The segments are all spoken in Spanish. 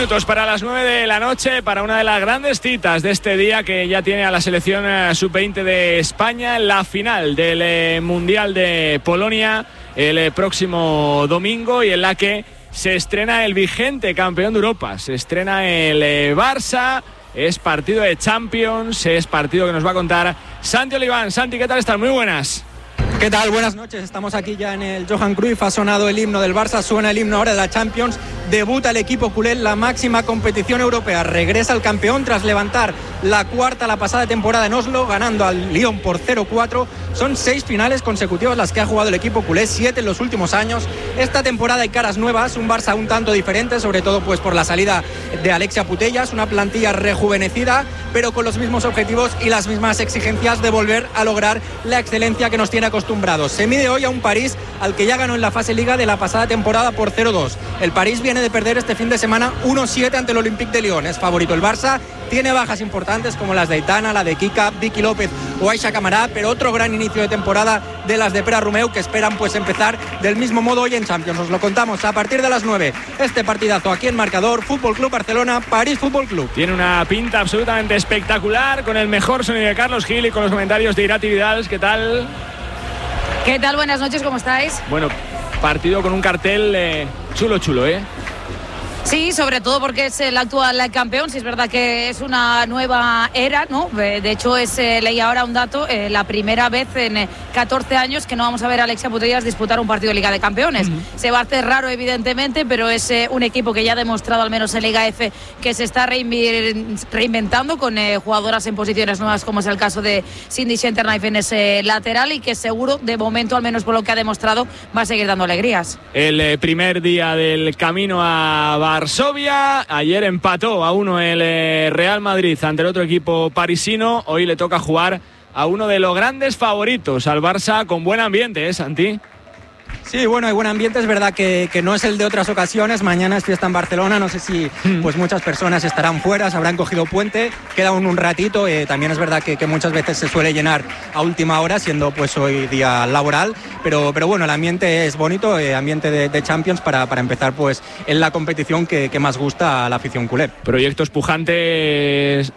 minutos para las 9 de la noche, para una de las grandes citas de este día que ya tiene a la selección sub-20 de España en la final del Mundial de Polonia el próximo domingo, y en la que se estrena el vigente campeón de Europa, se estrena el Barça. Es partido de Champions, es partido que nos va a contar Santi Oliván. Santi, ¿qué tal estás? Muy buenas. ¿Qué tal? Buenas noches. Estamos aquí ya en el Johan Cruyff. Ha sonado el himno del Barça, suena el himno ahora de la Champions. Debuta el equipo culé en la máxima competición europea. Regresa el campeón tras levantar la cuarta la pasada temporada en Oslo, ganando al Lyon por 0-4. Son 6 finales consecutivas las que ha jugado el equipo culé, 7 en los últimos años. Esta temporada hay caras nuevas, un Barça un tanto diferente, sobre todo pues por la salida de Alexia Putellas, una plantilla rejuvenecida, pero con los mismos objetivos y las mismas exigencias de volver a lograr la excelencia que nos tiene acostumbrados. Se mide hoy a un París al que ya ganó en la fase Liga de la pasada temporada por 0-2. El París viene de perder este fin de semana 1-7 ante el Olympique de Lyon. Es favorito el Barça, tiene bajas importantes como las de Aitana, la de Kika, Vicky López o Aisha Camará, pero otro gran inicio de temporada de las de Pere Romeu, que esperan pues empezar del mismo modo hoy en Champions. Os lo contamos a partir de las 9. Este partidazo aquí en Marcador, Fútbol Club Barcelona, París Fútbol Club. Tiene una pinta absolutamente espectacular, con el mejor sonido de Carlos Gil y con los comentarios de Irati Vidal. ¿Qué tal? ¿Qué tal? Buenas noches, ¿cómo estáis? Bueno, partido con un cartel chulo, ¿eh? Sí, sobre todo porque es el actual campeón. Sí, es verdad que es una nueva era, ¿no? De hecho, leí ahora un dato, la primera vez en 14 años que no vamos a ver a Alexia Putellas disputar un partido de Liga de Campeones. Se va a hacer raro, evidentemente, pero es un equipo que ya ha demostrado, al menos en Liga F, que se está reinventando con jugadoras en posiciones nuevas, como es el caso de Cindy Schenterknife en ese lateral, y que seguro, de momento, al menos por lo que ha demostrado, va a seguir dando alegrías. El primer día del camino a Varsovia. Ayer empató a 1 el Real Madrid ante el otro equipo parisino. Hoy le toca jugar a uno de los grandes favoritos, al Barça, con buen ambiente, ¿eh, Santi? Sí, bueno, hay buen ambiente, es verdad que no es el de otras ocasiones. Mañana es fiesta en Barcelona, no sé si pues muchas personas estarán fuera, se habrán cogido puente, queda un ratito. También es verdad que muchas veces se suele llenar a última hora, siendo pues hoy día laboral, pero bueno, el ambiente es bonito, ambiente de Champions para empezar pues en la competición que más gusta a la afición culé. Proyectos pujantes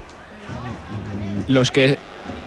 los que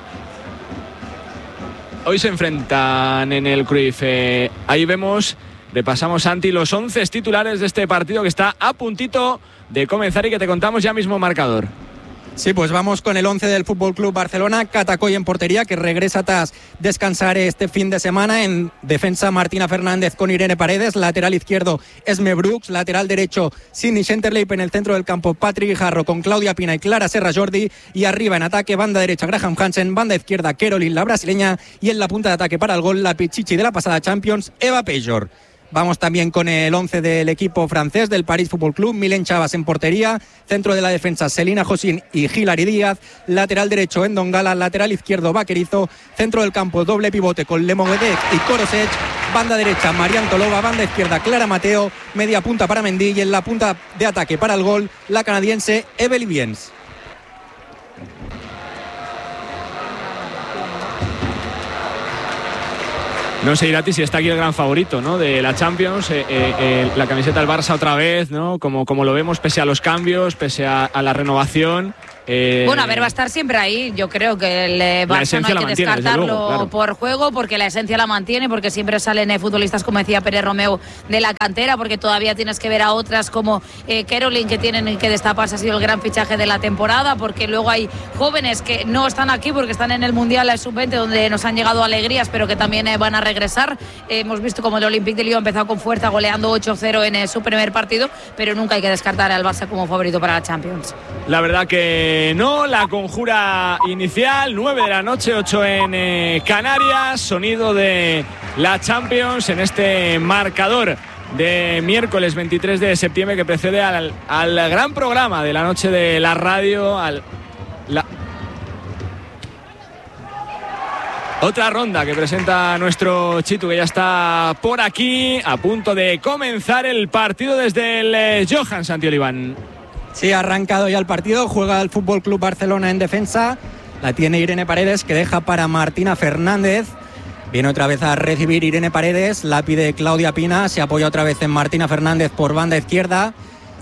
hoy se enfrentan en el Cruyff. Ahí vemos, repasamos, Santi, los 11 titulares de este partido que está a puntito de comenzar y que te contamos ya mismo marcador. Sí, pues vamos con el 11 del Fútbol Club Barcelona. Catacoy en portería, que regresa tras descansar este fin de semana. En defensa, Martina Fernández con Irene Paredes. Lateral izquierdo, Esme Brooks. Lateral derecho, Cindy Schenterknife. En el centro del campo, Patrick Guijarro con Claudia Pina y Clara Serra Jordi. Y arriba en ataque, banda derecha, Graham Hansen. Banda izquierda, Caroline, la brasileña. Y en la punta de ataque para el gol, la pichichi de la pasada Champions, Eva Pejor. Vamos también con el 11 del equipo francés del París Fútbol Club. Milen Chavas en portería, centro de la defensa Selina Josín y Hilary Díaz, lateral derecho Endongala, lateral izquierdo Vaquerizo, centro del campo doble pivote con Lemovedec y Korosec, banda derecha Marian Tolova, banda izquierda Clara Mateo, media punta para Mendy y en la punta de ataque para el gol la canadiense Evely Viens. No sé, Irati, si está aquí el gran favorito, ¿no?, de la Champions, la camiseta del Barça otra vez, ¿no?, como lo vemos, pese a los cambios, pese a la renovación. Bueno, a ver, va a estar siempre ahí. Yo creo que el Barça no hay que descartarlo luego, claro, por juego, porque la esencia la mantiene, porque siempre salen futbolistas, como decía Pere Romeu, de la cantera, porque todavía tienes que ver a otras como Caroline, que tienen que destaparse, ha sido el gran fichaje de la temporada, porque luego hay jóvenes que no están aquí porque están en el Mundial Sub-20, donde nos han llegado alegrías, pero que también van a regresar. Hemos visto como el Olympique de Lyon ha empezado con fuerza, goleando 8-0 en su primer partido, pero nunca hay que descartar al Barça como favorito para la Champions. La verdad que no, la conjura inicial, 9 de la noche, 8 en Canarias, sonido de la Champions en este marcador de miércoles 23 de septiembre que precede al gran programa de la noche de la radio, otra ronda que presenta nuestro Chitu, que ya está por aquí, a punto de comenzar el partido desde el Johan, Santi Oliván. Sí, ha arrancado ya el partido, juega el Fútbol Club Barcelona en defensa, la tiene Irene Paredes, que deja para Martina Fernández. Viene otra vez a recibir Irene Paredes, la pide Claudia Pina, se apoya otra vez en Martina Fernández por banda izquierda.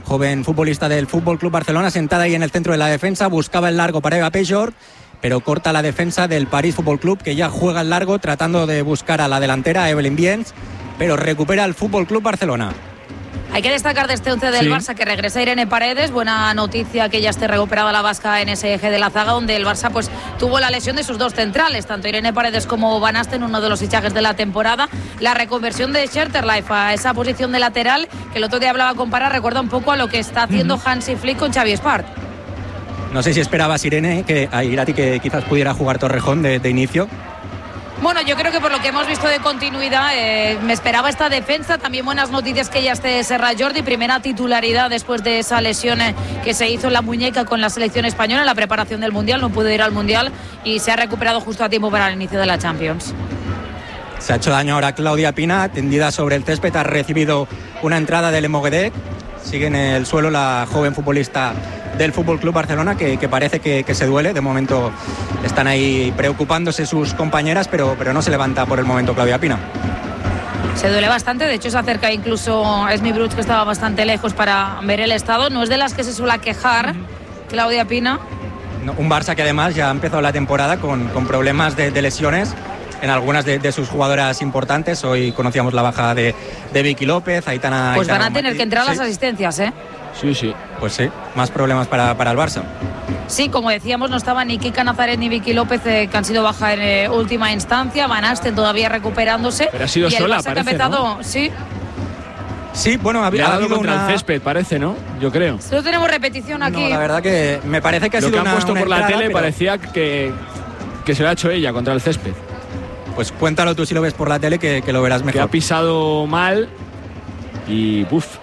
joven futbolista del Fútbol Club Barcelona, sentada ahí en el centro de la defensa, buscaba el largo para Eva Pejor, pero corta la defensa del París Fútbol Club, que ya juega el largo tratando de buscar a la delantera, Evelyn Viens, pero recupera el Fútbol Club Barcelona. Hay que destacar de este 11 del Barça que regresa Irene Paredes. Buena noticia que ya esté recuperada la vasca en ese eje de la zaga, donde el Barça pues tuvo la lesión de sus dos centrales, tanto Irene Paredes como Van Asten, uno de los fichajes de la temporada. La reconversión de Scherterlife a esa posición de lateral, que el otro día hablaba con Parra, recuerda un poco a lo que está haciendo Hansi Flick con Xavi Espart. No sé si esperabas, Irene, a Irati que quizás pudiera jugar Torrejón de inicio. Bueno, yo creo que por lo que hemos visto de continuidad, me esperaba esta defensa. También buenas noticias que ya esté Serra Jordi, primera titularidad después de esa lesión que se hizo en la muñeca con la selección española en la preparación del Mundial. No pudo ir al Mundial y se ha recuperado justo a tiempo para el inicio de la Champions. Se ha hecho daño ahora Claudia Pina, tendida sobre el césped, ha recibido una entrada del Emoguedec. Sigue en el suelo la joven futbolista del Fútbol Club Barcelona, que parece que se duele. De momento están ahí preocupándose sus compañeras, pero no se levanta por el momento Claudia Pina. Se duele bastante, de hecho se acerca incluso Esmi Bruch, que estaba bastante lejos para ver el estado. No es de las que se suele quejar Claudia Pina. No, un Barça que además ya ha empezado la temporada con problemas de lesiones en algunas de sus jugadoras importantes. Hoy conocíamos la baja de Vicky López, Aitana. Pues van a tener que entrar las asistencias, ¿eh? Sí. Pues sí, más problemas para el Barça. Sí, como decíamos, no estaban ni Kika Nazaret ni Vicky López, que han sido baja en última instancia. Van Asten todavía recuperándose. Pero ha sido sola, parece, que ha empezado, ¿no? Sí, bueno, ha dado contra el césped, parece, ¿no? Yo creo. Solo tenemos repetición aquí. No, la verdad que me parece que ha sido lo que han puesto por la tele, pero parecía que se lo ha hecho ella contra el césped. Pues cuéntalo tú si lo ves por la tele, que lo verás mejor. Que ha pisado mal y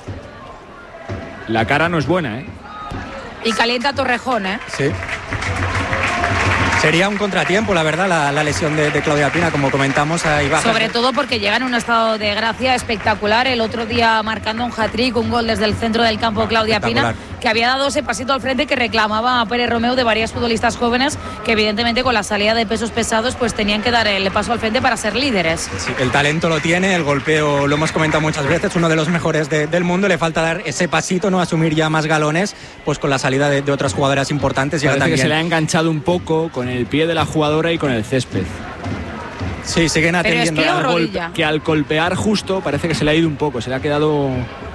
la cara no es buena, ¿eh? Y calienta Torrejón, ¿eh? Sí. Sería un contratiempo, la verdad, la lesión de Claudia Pina, como comentamos. Ahí baja. Sobre todo porque llega en un estado de gracia espectacular. El otro día marcando un hat-trick, un gol desde el centro del campo, Claudia Pina, que había dado ese pasito al frente que reclamaba a Pérez Romeu de varias futbolistas jóvenes que evidentemente con la salida de pesos pesados pues tenían que dar el paso al frente para ser líderes. Sí, el talento lo tiene, el golpeo lo hemos comentado muchas veces, uno de los mejores del mundo. Le falta dar ese pasito, no asumir ya más galones, pues con la salida de otras jugadoras importantes. Parece también que se le ha enganchado un poco con el pie de la jugadora y con el césped. Sí, siguen atendiendo que al golpear justo parece que se le ha ido un poco, se le ha quedado.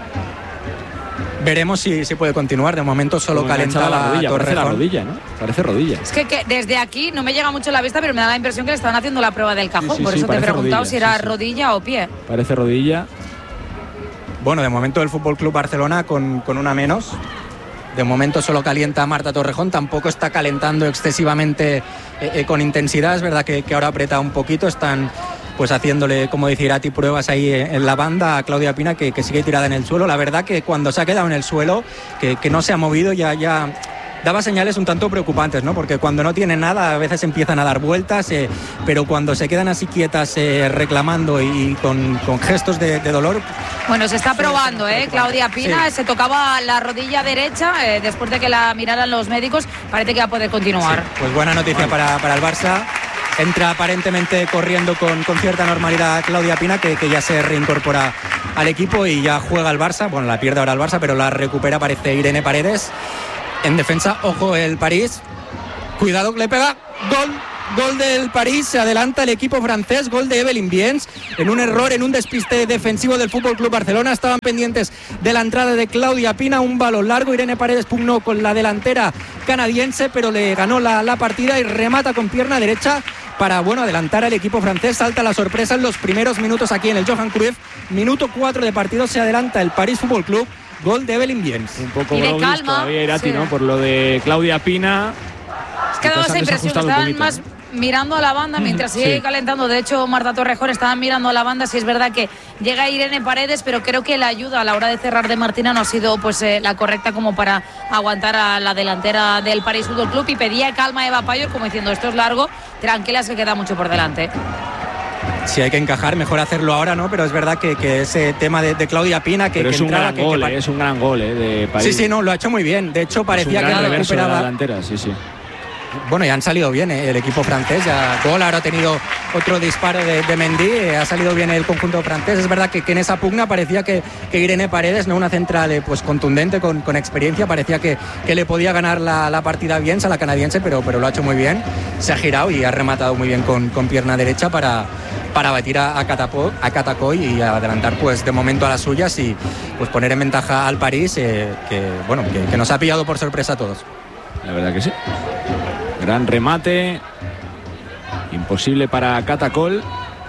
Veremos si puede continuar. De momento solo calenta la rodilla. Parece la rodilla, ¿no? Parece rodilla. Es que desde aquí no me llega mucho la vista, pero me da la impresión que le estaban haciendo la prueba del cajón. Por eso te he preguntado si era rodilla o pie. Parece rodilla. Bueno, de momento el Fútbol Club Barcelona con una menos. De momento solo calienta Marta Torrejón, tampoco está calentando excesivamente con intensidad. Es verdad que ahora aprieta un poquito, están pues haciéndole, como decía Irati, pruebas ahí en la banda a Claudia Pina, que sigue tirada en el suelo. La verdad que cuando se ha quedado en el suelo, que no se ha movido, ya daba señales un tanto preocupantes, ¿no? Porque cuando no tienen nada a veces empiezan a dar vueltas, pero cuando se quedan así quietas reclamando y con gestos de dolor. Bueno, se está probando, Claudia Pina, sí. Se tocaba la rodilla derecha, después de que la miraran los médicos, parece que va a poder continuar. Sí, pues buena noticia para el Barça. Entra aparentemente corriendo con cierta normalidad Claudia Pina, que ya se reincorpora al equipo y ya juega el Barça. Bueno, la pierde ahora el Barça, pero la recupera, parece Irene Paredes. En defensa, ojo el París. Cuidado que le pega. Gol del París, se adelanta el equipo francés, gol de Evelyn Viens, en un error, en un despiste defensivo del Fútbol Club Barcelona. Estaban pendientes de la entrada de Claudia Pina, un balón largo. Irene Paredes pugnó con la delantera canadiense, pero le ganó la partida y remata con pierna derecha para adelantar al equipo francés. Salta la sorpresa en los primeros minutos aquí en el Johan Cruyff. Minuto 4 de partido, se adelanta el París Fútbol Club. Gol de Evelyn Viens. Un poco calma todavía Irati, sí, ¿no? Por lo de Claudia Pina. Es que ha dado esa impresión, estaban más mirando a la banda mientras sigue calentando. De hecho, Marta Torrejón estaban mirando a la banda. Sí, es verdad que llega Irene Paredes, pero creo que la ayuda a la hora de cerrar de Martina no ha sido la correcta como para aguantar a la delantera del París Fútbol Club, y pedía calma a Eva Pejor, como diciendo, esto es largo, tranquilas que queda mucho por delante. Si hay que encajar, mejor hacerlo ahora, ¿no? Pero es verdad que ese tema de Claudia Pina, que es un gran gol, es un gran gol de París. Sí, no, lo ha hecho muy bien. De hecho, parecía que no recuperaba. La delantera, sí. Bueno, ya han salido bien el equipo francés. Ya gol, ahora ha tenido otro disparo de Mendy. Ha salido bien el conjunto francés. Es verdad que en esa pugna parecía que Irene Paredes, ¿no? Una central pues contundente, con experiencia, parecía que le podía ganar la partida bien a la canadiense, pero lo ha hecho muy bien. Se ha girado y ha rematado muy bien con pierna derecha para batir a Catacoy y adelantar pues de momento a las suyas y pues poner en ventaja al París, que nos ha pillado por sorpresa a todos. La verdad que sí. Gran remate, imposible para Catacol.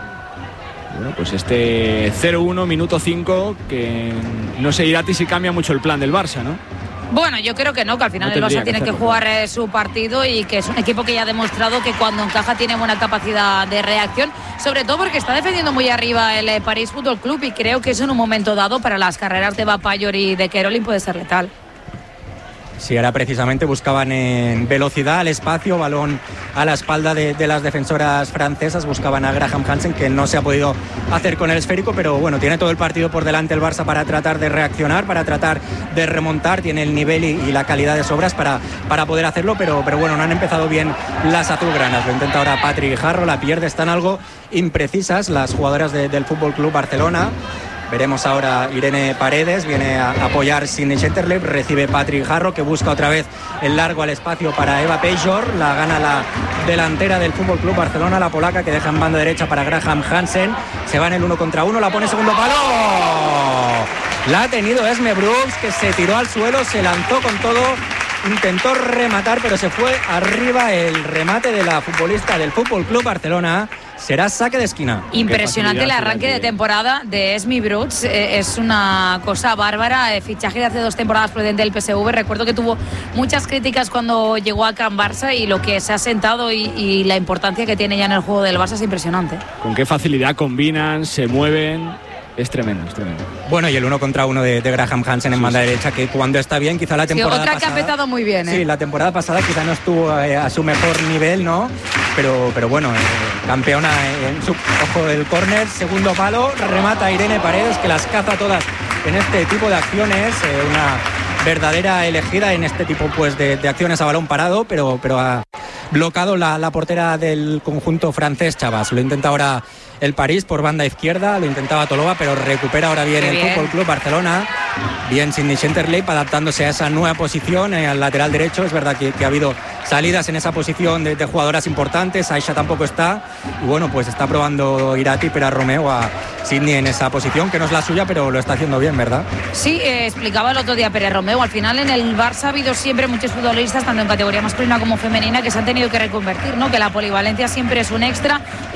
Bueno, pues este 0-1, minuto 5, que no sé, Irati, si cambia mucho el plan del Barça, ¿no? Bueno, yo creo que no, que al final el Barça tiene que jugar su partido y que es un equipo que ya ha demostrado que cuando encaja tiene buena capacidad de reacción, sobre todo porque está defendiendo muy arriba el París Fútbol Club y creo que eso en un momento dado para las carreras de Bapayor y de Kerolin puede ser letal. Sí, ahora precisamente buscaban en velocidad, el espacio, balón a la espalda de las defensoras francesas, buscaban a Graham Hansen, que no se ha podido hacer con el esférico, pero bueno, tiene todo el partido por delante el Barça para tratar de reaccionar, para tratar de remontar, tiene el nivel y la calidad de sobras para poder hacerlo, pero bueno, no han empezado bien las azulgranas. Lo intenta ahora Patrick Jarro, la pierde, están algo imprecisas las jugadoras del Fútbol Club Barcelona. Veremos ahora Irene Paredes, viene a apoyar Sidney Schenterleib, recibe Patrick Jarro, que busca otra vez el largo al espacio para Eva Pejor, la gana la delantera del Fútbol Club Barcelona, la polaca, que deja en banda derecha para Graham Hansen, se va en el 1 contra 1, la pone segundo palo, la ha tenido Esme Brooks, que se tiró al suelo, se lanzó con todo, intentó rematar, pero se fue arriba el remate de la futbolista del Fútbol Club Barcelona. Será saque de esquina. Impresionante el arranque de temporada de Esme Brooks. Es una cosa bárbara. Fichaje de hace 2 temporadas procedente del PSV. Recuerdo que tuvo muchas críticas cuando llegó a Can Barça y lo que se ha sentado y la importancia que tiene ya en el juego del Barça es impresionante. Con qué facilidad combinan, se mueven. Es tremendo, es tremendo. Bueno, y el 1 contra 1 de Graham Hansen en banda derecha, que cuando está bien, quizá la temporada otra pasada... que ha petado muy bien, ¿eh? Sí, la temporada pasada quizá no estuvo a su mejor nivel, ¿no? Pero bueno, campeona en su ojo del córner, segundo palo, remata Irene Paredes, que las caza todas en este tipo de acciones, una verdadera elegida en este tipo pues de acciones a balón parado, pero ha bloqueado la portera del conjunto francés, Chavas. Lo intenta ahora el París por banda izquierda, lo intentaba Toloba, pero recupera ahora bien el Fútbol Club Barcelona. Bien Sidney Schenterleib adaptándose a esa nueva posición al lateral derecho. Es verdad que ha habido salidas en esa posición de jugadoras importantes. Aisha tampoco está. Y bueno, pues está probando Irati, pero a Romeo, a Sidney en esa posición, que no es la suya, pero lo está haciendo bien, ¿verdad? Sí, explicaba el otro día Pérez Romeo. Al final en el Barça ha habido siempre muchos futbolistas, tanto en categoría masculina como femenina, que se han tenido que reconvertir, ¿no? Que la polivalencia siempre es un extra.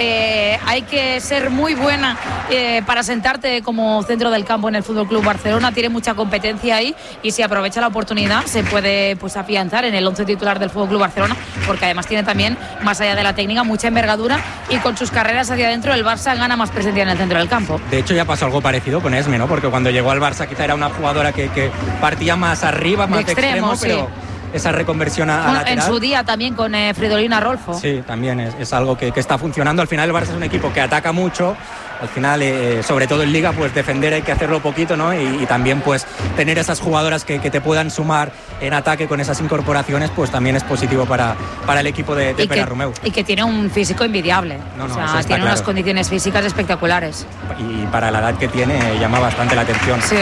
Hay que ser muy buena para sentarte como centro del campo en el Fútbol Club Barcelona. Tiene mucha competencia ahí y si aprovecha la oportunidad se puede pues afianzar en el 11 titular del Fútbol Club Barcelona, porque además tiene también, más allá de la técnica, mucha envergadura y con sus carreras hacia adentro el Barça gana más presencia en el centro del campo. De hecho ya pasó algo parecido con Esme, ¿no? Porque cuando llegó al Barça quizá era una jugadora que partía más arriba, más de extremo, pero sí, esa reconversión a lateral. En su día también con Fridolina Rolfo. Sí, también es algo que está funcionando. Al final el Barça es un equipo que ataca mucho. Al final, sobre todo en Liga, pues defender hay que hacerlo poquito, ¿no? Y también pues tener esas jugadoras que te puedan sumar en ataque con esas incorporaciones, pues también es positivo para el equipo de Pérez Romeu. Y que tiene un físico envidiable. O sea, tiene unas condiciones físicas espectaculares. Y para la edad que tiene llama bastante la atención. Sí.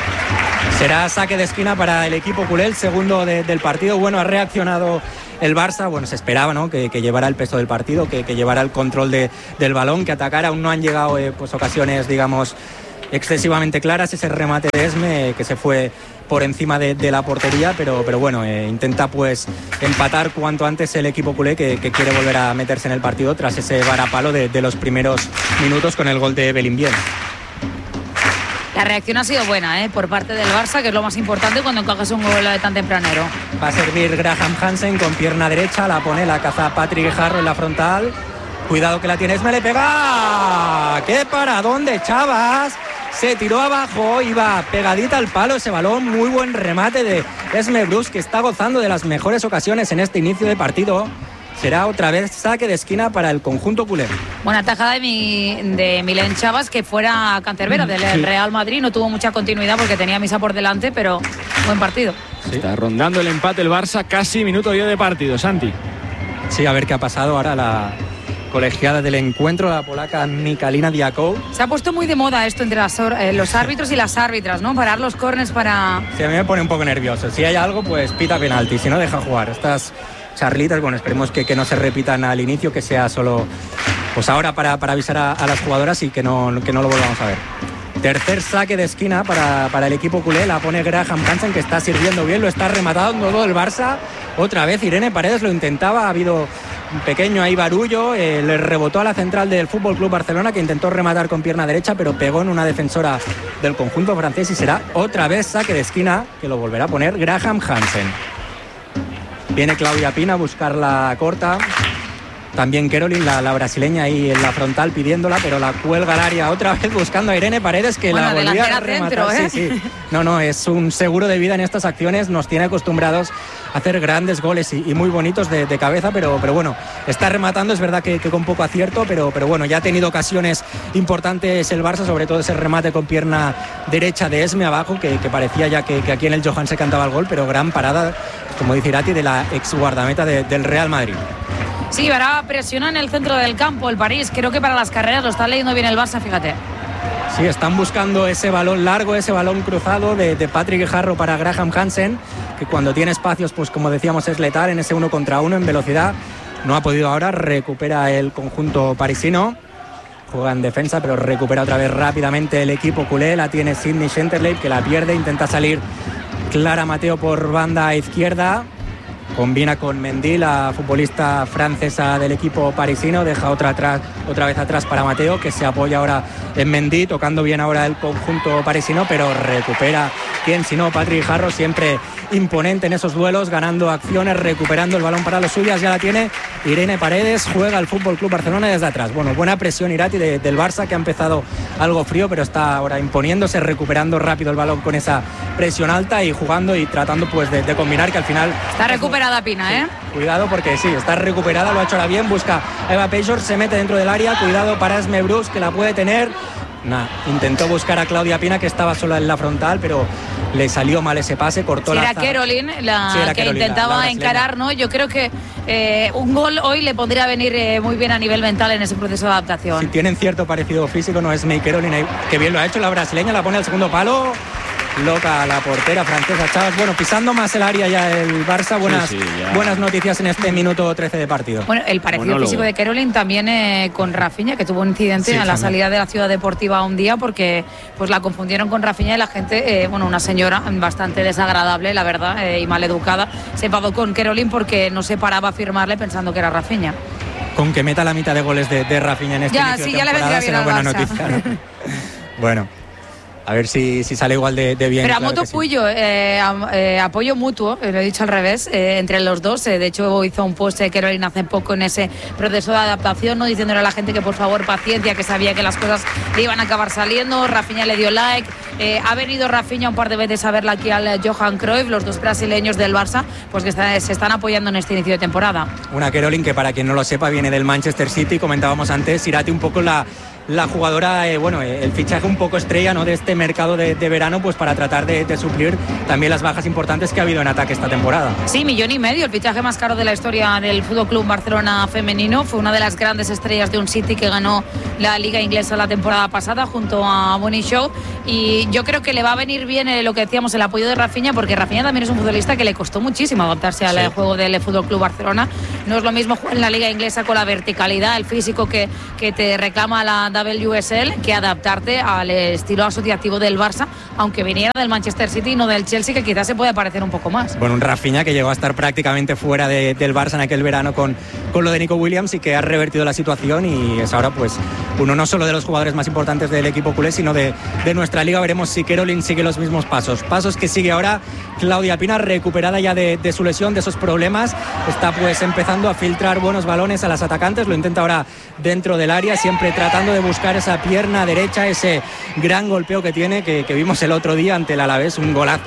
Será saque de esquina para el equipo culé, el segundo del partido. Bueno, ha reaccionado el Barça, bueno, se esperaba, ¿no? que llevara el peso del partido, que llevara el control del balón, que atacara. Aún no han llegado pues ocasiones, digamos, excesivamente claras. Ese remate de Esme que se fue por encima de la portería, pero bueno, intenta pues empatar cuanto antes el equipo culé, que quiere volver a meterse en el partido tras ese varapalo de los primeros minutos con el gol de Bellinvién. La reacción ha sido buena por parte del Barça, que es lo más importante cuando encajas un gol tan tempranero. Va a servir Graham Hansen con pierna derecha, la pone, la caza Patrick Jarro en la frontal. Cuidado que la tiene Esme, le pega. ¡Qué paradón de Chavas! Se tiró abajo, iba pegadita al palo ese balón. Muy buen remate de Esme Brooks, que está gozando de las mejores ocasiones en este inicio de partido. Será otra vez saque de esquina para el conjunto culé. Buena tajada de Milen Chavas, que fuera cancerbera del Real Madrid. No tuvo mucha continuidad porque tenía misa por delante, pero buen partido. Sí. Está rondando el empate el Barça, casi minuto 10 de partido, Santi. Sí, a ver qué ha pasado ahora la colegiada del encuentro, la polaca Michalina Diakow. Se ha puesto muy de moda esto entre los árbitros y las árbitras, ¿no? Parar los córners para... Sí, a mí me pone un poco nervioso. Si hay algo, pues pita penalti, si no deja jugar. Estas charlitas, bueno, esperemos que no se repitan al inicio, que sea solo pues ahora para avisar a las jugadoras y que no lo volvamos a ver. Tercer saque de esquina para el equipo culé, la pone Graham Hansen, que está sirviendo bien, lo está rematando todo el Barça. Otra vez Irene Paredes lo intentaba, ha habido un pequeño ahí barullo, le rebotó a la central del Fútbol Club Barcelona, que intentó rematar con pierna derecha, pero pegó en una defensora del conjunto francés y será otra vez saque de esquina, que lo volverá a poner Graham Hansen. Viene Claudia Pina a buscar la corta. También Caroline, la brasileña, ahí en la frontal pidiéndola, pero la cuelga al área otra vez buscando a Irene Paredes, que la volvía a rematar. Centro, ¿eh? Sí. No, es un seguro de vida en estas acciones. Nos tiene acostumbrados a hacer grandes goles y muy bonitos de cabeza, pero bueno, está rematando, es verdad que con poco acierto, pero bueno, ya ha tenido ocasiones importantes el Barça, sobre todo ese remate con pierna derecha de Esme abajo, que parecía ya que aquí en el Johan se cantaba el gol, pero gran parada, como dice Irati, de la ex guardameta del Real Madrid. Sí, ahora presiona en el centro del campo el París. Creo que para las carreras lo está leyendo bien el Barça, fíjate. Sí, están buscando ese balón largo, ese balón cruzado de Patrick Guijarro para Graham Hansen, que cuando tiene espacios, pues como decíamos, es letal en ese 1 contra 1 en velocidad. No ha podido ahora, recupera el conjunto parisino. Juega en defensa, pero recupera otra vez rápidamente el equipo culé. La tiene Sydney Schenterleib, que la pierde, intenta salir Clara Mateo por banda izquierda. Combina con Mendy, la futbolista francesa del equipo parisino, deja otra vez atrás para Mateo, que se apoya ahora en Mendy, tocando bien ahora el conjunto parisino, pero recupera, ¿quién si no? Patrick Guijarro, siempre imponente en esos duelos, ganando acciones, recuperando el balón para los suyas, ya la tiene Irene Paredes, juega el Fútbol Club Barcelona desde atrás. Bueno, buena presión Irati del Barça, que ha empezado algo frío, pero está ahora imponiéndose, recuperando rápido el balón con esa presión alta y jugando y tratando pues de combinar, que al final... Está recuperada Pina, ¿eh? Sí, cuidado porque sí, está recuperada, lo ha hecho ahora bien, busca a Eva Pejor, se mete dentro del área, cuidado para Esme Bruce, que la puede tener. Intentó buscar a Claudia Pina, que estaba sola en la frontal, pero le salió mal ese pase, cortó la... Era Caroline la que intentaba encarar, ¿no? Yo creo que un gol hoy le podría venir muy bien a nivel mental en ese proceso de adaptación. Si tienen cierto parecido físico, no es May Caroline, que bien lo ha hecho la brasileña, la pone al segundo palo. Loca la portera francesa, Chavas. Bueno, pisando más el área ya el Barça. Buenas noticias en este minuto 13 de partido. Bueno, el parecido físico de Caroline también con Rafinha, que tuvo un incidente a la salida de la Ciudad Deportiva un día, porque pues la confundieron con Rafinha y la gente, una señora bastante desagradable, la verdad, y mal educada, se enfadó con Caroline porque no se paraba a firmarle pensando que era Rafinha. Con que meta la mitad de goles de Rafinha en este inicio de temporada, será buena noticia, ¿no? Bueno, a ver si sale igual de bien. Pero a moto Puyo, apoyo mutuo, lo he dicho al revés, entre los dos. De hecho, hizo un post Caroline hace poco en ese proceso de adaptación, ¿no? Diciéndole a la gente que por favor paciencia, que sabía que las cosas le iban a acabar saliendo. Rafinha le dio like. Ha venido Rafinha un par de veces a verla aquí al Johan Cruyff, los dos brasileños del Barça, pues que se están apoyando en este inicio de temporada. Una Caroline que, para quien no lo sepa, viene del Manchester City. Comentábamos antes, Irati, un poco la jugadora, el fichaje un poco estrella, ¿no?, de este mercado de verano, pues para tratar de suplir también las bajas importantes que ha habido en ataque esta temporada. Sí, 1,5 millones, el fichaje más caro de la historia del Fútbol Club Barcelona femenino. Fue una de las grandes estrellas de un City que ganó la Liga Inglesa la temporada pasada junto a Bonnie Shaw, y yo creo que le va a venir bien lo que decíamos, el apoyo de Rafinha, porque Rafinha también es un futbolista que le costó muchísimo adaptarse al juego del Fútbol Club Barcelona. No es lo mismo jugar en la Liga Inglesa con la verticalidad, el físico que te reclama la WSL, que adaptarte al estilo asociativo del Barça, aunque viniera del Manchester City y no del Chelsea, que quizás se puede parecer un poco más. Bueno, un Rafinha que llegó a estar prácticamente fuera del Barça en aquel verano con lo de Nico Williams, y que ha revertido la situación y es ahora pues uno no solo de los jugadores más importantes del equipo culé, sino de nuestra liga. Veremos si Caroline sigue los mismos pasos que sigue ahora Claudia Pina, recuperada ya de su lesión, de esos problemas. Está pues empezando a filtrar buenos balones a las atacantes, lo intenta ahora dentro del área, siempre tratando de buscar esa pierna derecha, ese gran golpeo que tiene, que vimos el otro día ante el Alavés, un golazo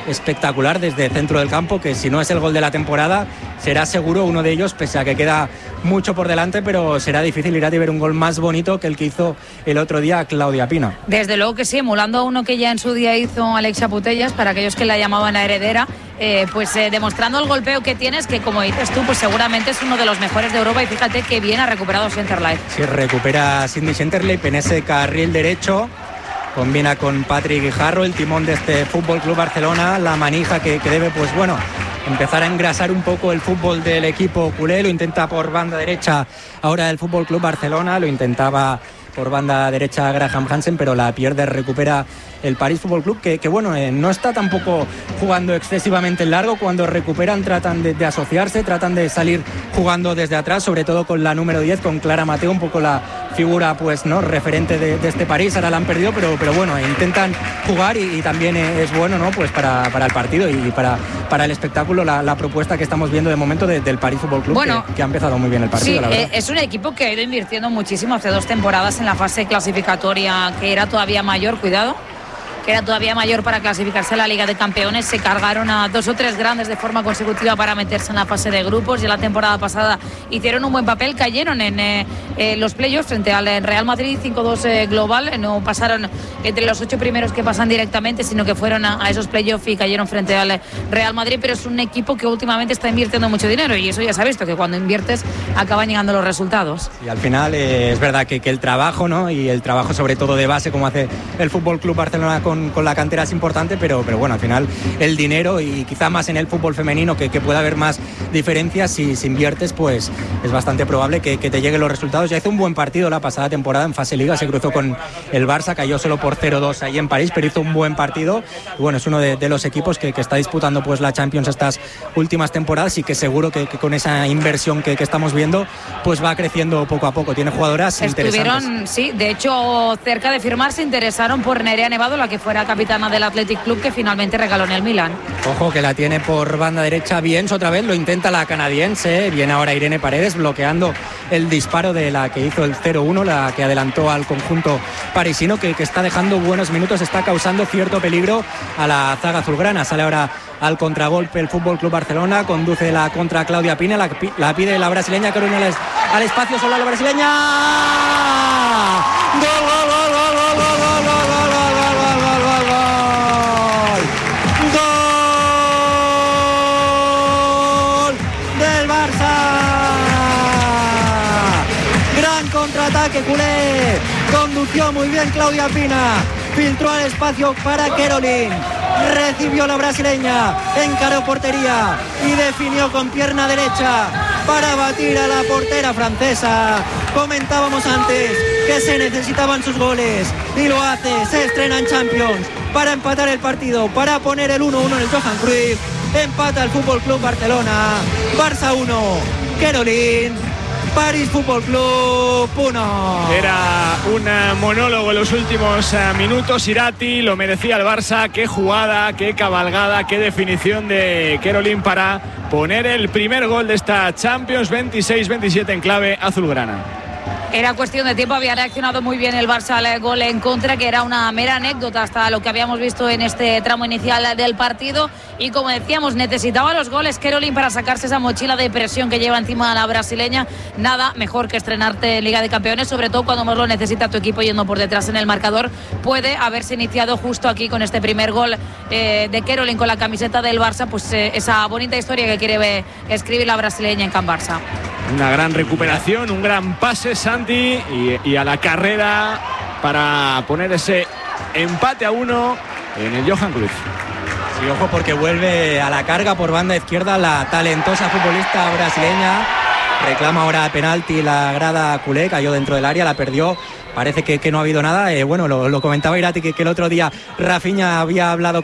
espectacular desde el centro del campo, que si no es el gol de la temporada, será seguro uno de ellos, pese a que queda mucho por delante, pero será difícil ir a ver un gol más bonito que el que hizo el otro día Claudia Pina. Desde luego que sí, emulando a uno que ya en su día hizo Alexia Putellas, para aquellos que la llamaban la heredera, demostrando el golpeo que tienes, que como dices tú, pues seguramente es uno de los mejores de Europa, y fíjate que bien ha recuperado Centerleit. Sí, recupera Sidney Centerleit en ese carril derecho, combina con Patrick Guijarro, el timón de este Fútbol Club Barcelona, la manija que debe, pues bueno, empezar a engrasar un poco el fútbol del equipo culé. Lo intenta por banda derecha ahora el Fútbol Club Barcelona, lo intentaba por banda derecha Graham Hansen, pero la pierde, recupera el París Fútbol Club, que bueno, no está tampoco jugando excesivamente en largo. Cuando recuperan tratan de asociarse, tratan de salir jugando desde atrás, sobre todo con la número 10, con Clara Mateo, un poco la figura pues no referente de este París. Ahora la han perdido, pero bueno, intentan jugar y también es bueno, ¿no? Pues para el partido y para el espectáculo, la propuesta que estamos viendo de momento del París Fútbol Club, bueno, que ha empezado muy bien el partido, sí, la verdad. Es un equipo que ha ido invirtiendo muchísimo hace 2 temporadas en la fase clasificatoria, que era todavía mayor, cuidado, que era todavía mayor para clasificarse a la Liga de Campeones. Se cargaron a 2 o 3 grandes de forma consecutiva para meterse en la fase de grupos. Ya la temporada pasada hicieron un buen papel, cayeron en los playoffs frente al Real Madrid 5-2 global. No pasaron entre los 8 primeros que pasan directamente, sino que fueron a esos playoffs y cayeron frente al Real Madrid. Pero es un equipo que últimamente está invirtiendo mucho dinero, y eso ya se ha visto, que cuando inviertes acaban llegando los resultados. Y al final es verdad que el trabajo, ¿no? Y el trabajo sobre todo de base, como hace el Fútbol Club Barcelona con la cantera, es importante, pero bueno, al final el dinero, y quizá más en el fútbol femenino, que pueda haber más diferencias. Si inviertes, pues es bastante probable que te lleguen los resultados. Ya hizo un buen partido la pasada temporada en fase Liga, se cruzó con el Barça, cayó solo por 0-2 ahí en París, pero hizo un buen partido. Y bueno, es uno de los equipos que está disputando pues la Champions estas últimas temporadas, y que seguro que con esa inversión que estamos viendo, pues va creciendo poco a poco. Tiene jugadoras interesantes. Sí, de hecho, cerca de firmar, se interesaron por Nerea Nevado, la que fuera capitana del Athletic Club, que finalmente regaló en el Milan. Ojo, que la tiene por banda derecha Biens, otra vez lo intenta la canadiense. Viene ahora Irene Paredes bloqueando el disparo de la que hizo el 0-1, la que adelantó al conjunto parisino, que está dejando buenos minutos, está causando cierto peligro a la zaga azulgrana. Sale ahora al contragolpe el Fútbol Club Barcelona, conduce la contra Claudia Pina, la pide la brasileña, que viene al espacio, solo la brasileña. ¡Gol, gol, gol, gol, gol, gol, gol, gol, gol, gol, gol del Barça! Gran contraataque culé, condució muy bien Claudia Pina, filtró al espacio para Caroline, recibió la brasileña, encaró portería y definió con pierna derecha para batir a la portera francesa. Comentábamos antes que se necesitaban sus goles, y lo hace. Se estrena en Champions para empatar el partido, para poner el 1-1 en el Johan Cruyff. Empata el Fútbol Club Barcelona. Barça 1, Caroline, París Fútbol Club 1. Era un monólogo en los últimos minutos. Irati, lo merecía el Barça. Qué jugada, qué cabalgada, qué definición de Caroline para poner el primer gol de esta Champions. 26-27 en clave azulgrana. Era cuestión de tiempo, había reaccionado muy bien el Barça al gol en contra, que era una mera anécdota hasta lo que habíamos visto en este tramo inicial del partido. Y como decíamos, necesitaba los goles Caroline para sacarse esa mochila de presión que lleva encima la brasileña. Nada mejor que estrenarte en Liga de Campeones, sobre todo cuando más lo necesita tu equipo yendo por detrás en el marcador. Puede haberse iniciado justo aquí con este primer gol de Caroline con la camiseta del Barça, pues esa bonita historia que quiere escribir la brasileña en Can Barça. Una gran recuperación, un gran pase, Santi, y a la carrera para poner ese empate a 1 en el Johan Cruyff. Sí, ojo, porque vuelve a la carga por banda izquierda la talentosa futbolista brasileña. Reclama ahora penalti la grada culé, cayó dentro del área, la perdió. Parece que no ha habido nada. Bueno, lo comentaba Irati, que el otro día Rafinha había hablado